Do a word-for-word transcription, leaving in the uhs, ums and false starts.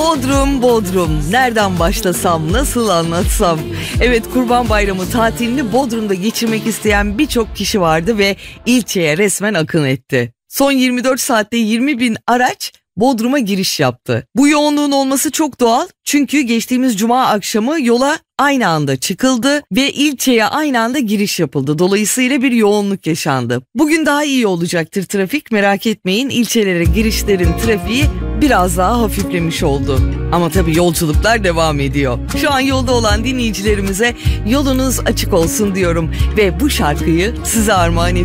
Bodrum, Bodrum. Nereden başlasam, nasıl anlatsam? Evet, Kurban Bayramı tatilini Bodrum'da geçirmek isteyen birçok kişi vardı ve ilçeye resmen akın etti. Son yirmi dört saatte yirmi bin araç Bodrum'a giriş yaptı. Bu yoğunluğun olması çok doğal çünkü geçtiğimiz cuma akşamı yola aynı anda çıkıldı ve ilçeye aynı anda giriş yapıldı. Dolayısıyla bir yoğunluk yaşandı. Bugün daha iyi olacaktır trafik, merak etmeyin, ilçelere girişlerin trafiği biraz daha hafiflemiş oldu. Ama tabii yolculuklar devam ediyor. Şu an yolda olan dinleyicilerimize yolunuz açık olsun diyorum ve bu şarkıyı size armağan ediyorum.